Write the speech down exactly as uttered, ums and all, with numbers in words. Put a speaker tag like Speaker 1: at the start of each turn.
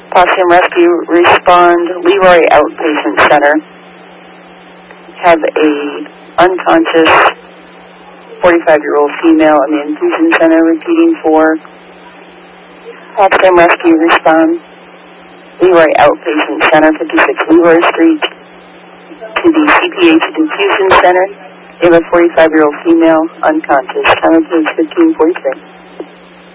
Speaker 1: Possum Rescue, respond, Leroy Outpatient Center. Have a unconscious forty-five-year-old female in the infusion center, repeating for Possum Rescue, respond, Leroy Outpatient Center, fifty-six Leroy Street, to the C P H Infusion Center. They have a forty-five-year-old female unconscious. Time of case fifteen forty-six.